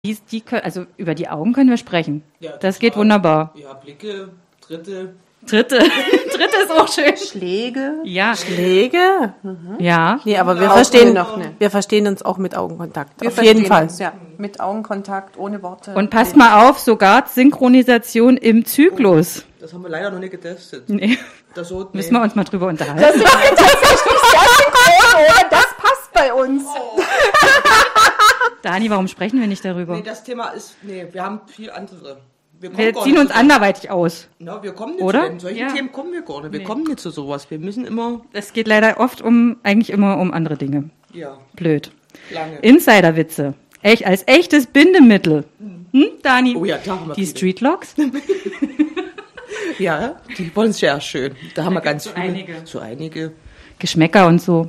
Also über die Augen können wir sprechen. Ja, das geht wunderbar. Ja, Blicke, Dritte ist auch schön. Schläge. Ja. Schläge? Ja. Nee, aber wir verstehen uns auch mit Augenkontakt. Auf jeden Fall. Uns, ja, mit Augenkontakt, ohne Worte. Und passt mal auf, sogar Synchronisation im Zyklus. Das haben wir leider noch nicht getestet. Nee. Müssen wir uns mal drüber unterhalten. Das ist tatsächlich sehr synchron, oder? Das passt bei uns. Dani, warum sprechen wir nicht darüber? Nee, das Thema ist, wir haben viel andere. Wir ziehen uns anderweitig aus. Na, wir kommen nicht oder? zu solchen Themen kommen wir gar nicht. Wir kommen nicht zu sowas. Wir müssen immer... Es geht leider eigentlich immer um andere Dinge. Ja. Blöd. Lange. Insiderwitze. Als echtes Bindemittel. Dani? Oh ja, da haben wir die viele. Streetlocks? Ja, die wollen sehr schön. Da haben wir ganz so viele. einige. So einige. Geschmäcker und so.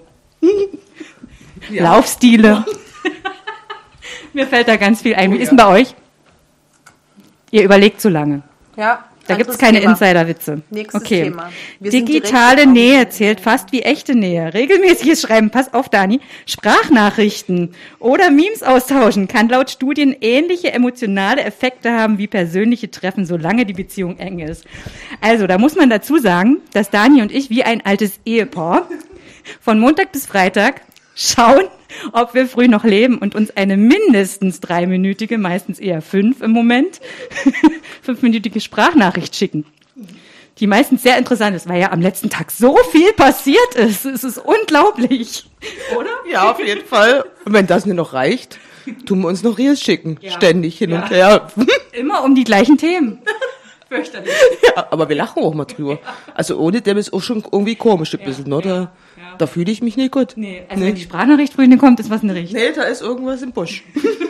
Ja. Laufstile. Mir fällt da ganz viel ein. Wie ist denn bei euch? Ihr überlegt zu lange. Ja. Da gibt es keine Insiderwitze. Nächstes Thema. Digitale Nähe zählt fast wie echte Nähe. Regelmäßiges Schreiben, pass auf Dani, Sprachnachrichten oder Memes austauschen kann laut Studien ähnliche emotionale Effekte haben wie persönliche Treffen, solange die Beziehung eng ist. Also, da muss man dazu sagen, dass Dani und ich wie ein altes Ehepaar von Montag bis Freitag schauen, ob wir früh noch leben und uns eine mindestens 3-minütige, meistens eher 5 im Moment, 5-minütige Sprachnachricht schicken. Die meistens sehr interessant ist, weil ja am letzten Tag so viel passiert ist. Es ist unglaublich. Oder? Ja, auf jeden Fall. Und wenn das nicht noch reicht, tun wir uns noch Reels schicken. Ja. Ständig hin und her. Immer um die gleichen Themen. Fürchterlich. Ja, aber wir lachen auch mal drüber. Also ohne dem ist auch schon irgendwie komisch ein bisschen, oder? Da fühle ich mich nicht gut. Nee, also wenn die Sprachnachricht früh kommt, ist was nicht richtig. Nee, da ist irgendwas im Busch.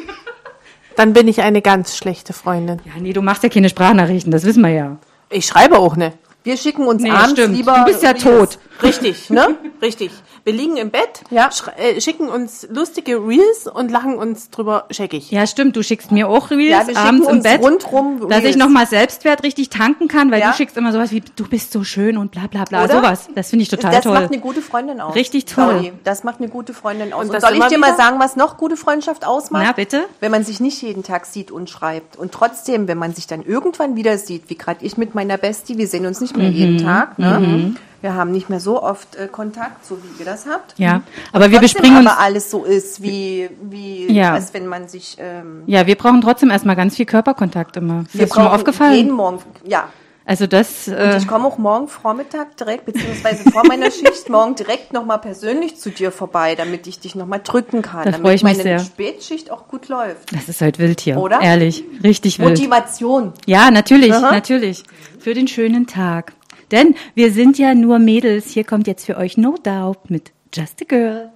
Dann bin ich eine ganz schlechte Freundin. Ja, nee, du machst ja keine Sprachnachrichten, das wissen wir ja. Ich schreibe auch nicht. Wir schicken uns abends lieber... Du bist ja tot. Richtig, ne? Richtig. Wir liegen im Bett, schicken uns lustige Reels und lachen uns drüber scheckig. Ja, stimmt. Du schickst mir auch Reels Ja, wir abends schicken im Bett, uns rundrum dass ich Reels. nochmal Selbstwert richtig tanken kann, weil Ja. du schickst immer sowas wie, du bist so schön und bla bla bla, Oder? sowas. Das finde ich total Das toll. macht eine gute Freundin aus. Richtig toll. Sorry, das macht eine gute Freundin aus. Und Und das soll ich immer dir mal wieder? sagen, was noch gute Freundschaft ausmacht? Na, bitte? Wenn man sich nicht jeden Tag sieht und schreibt. Und trotzdem, wenn man sich dann irgendwann wieder sieht, wie gerade ich mit meiner Bestie, wir sehen uns nicht mehr jeden Tag, ne? Wir haben nicht mehr so oft Kontakt, so wie ihr das habt. Ja, aber wir Trotzdem bespringen uns. aber alles so ist, wie Ja. als wenn man sich... Ja, wir brauchen trotzdem erstmal ganz viel Körperkontakt immer. wir Ist dir schon mal brauchen aufgefallen? jeden Morgen, ja. Also das, Und ich komme auch morgen Vormittag direkt, beziehungsweise vor meiner Schicht morgen direkt nochmal persönlich zu dir vorbei, damit ich dich nochmal drücken kann. Da freue ich mich damit sehr. meine Spätschicht auch gut läuft. das ist halt wild hier. Oder? Ehrlich, richtig wild. Motivation. Ja, natürlich, Aha. natürlich. Für den schönen Tag. Denn wir sind ja nur Mädels. Hier kommt jetzt für euch No Doubt mit Just a Girl.